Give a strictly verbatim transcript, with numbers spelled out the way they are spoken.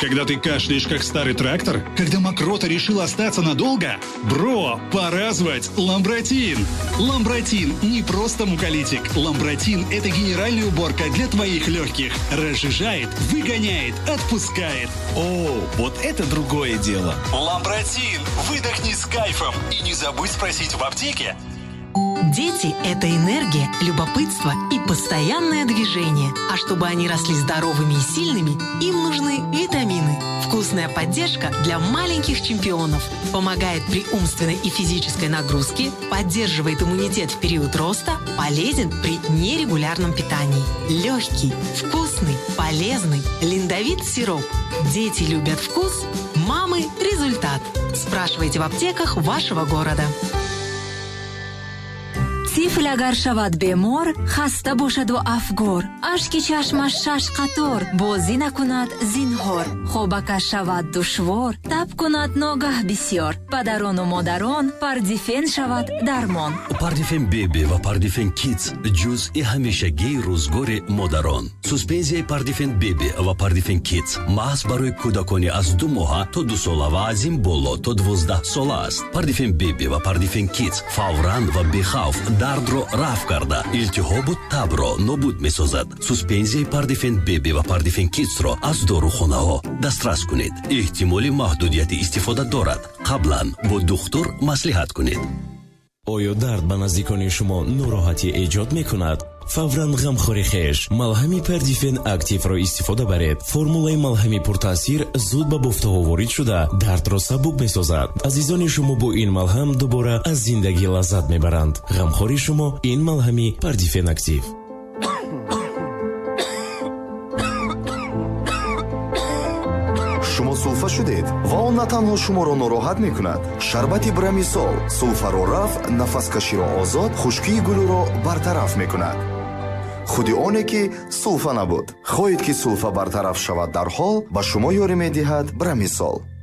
Когда ты кашляешь, как старый трактор? Когда мокрота решила остаться надолго? Бро, пора звать Ламбротин. Ламбротин не просто муколитик. Ламбротин – это генеральная уборка для твоих легких. Разжижает, выгоняет, отпускает. О, вот это другое дело. Ламбротин. Выдохни с кайфом. И не забудь спросить в аптеке. Дети – это энергия, любопытство и постоянное движение. А чтобы они росли здоровыми и сильными, им нужны витамины. Вкусная поддержка для маленьких чемпионов. Помогает при умственной и физической нагрузке, поддерживает иммунитет в период роста, полезен при нерегулярном питании. Легкий, вкусный, полезный, линдовит сироп. Дети любят вкус, мамы – результат. Спрашивайте в аптеках вашего города. طفل اگر شود بیمار خسته باشد و افگار اشک چشمش شش قطار بازی نکند زینهار خوابکش شود دشوار تب کند ناگه بسیار پدران و مادران پاردیفن شود درمان پاردیفن بیبی و پاردیفن کیدز جزئی همیشگی روزگار مادران سوسپنزیای پاردیفن بیبی و پاردیفن کیدز محض برای کودکانی از دو ماه تا دو ساله و از این بالا تا دوازده ساله است پاردیفن بیبی و پاردیفن کیدز فوراً و بی‌خوف дардро раф карда илтиҳобу табро нобуд месозад. Суспензияи Пардифен Беби ва Пардифен Кидсро аз дорухонаҳо дастрас кунед. Эҳтимоли маҳдудияти истифода дорад. Қаблан бо духтур маслиҳат кунед. оё дард ба наздикони шумо нороҳатӣ эҷод мекунад? фавран ғамхори хеш малҳами Пардифен активро истифода баред. формулаи малҳами пуртаъсир зуд ба бофтаҳо ворид шуда дардро сабук месозад. азизони шумо бо ин малҳам дубора аз зиндагӣ лаззат мебаранд. ғамхори шумо ин малҳами Пардифен актив. шумо сулфа шудед ва он на танҳо шуморо нороҳат мекунад. шарбати брамисол сулфаро раф, нафаскаширо озод, хушкии гулӯро бартараф мекунад. худи оне ки сулфа набуд. хоҳед ки сулфа бартараф шавад дарҳол ба шумо ёрӣ медиҳад брамисол.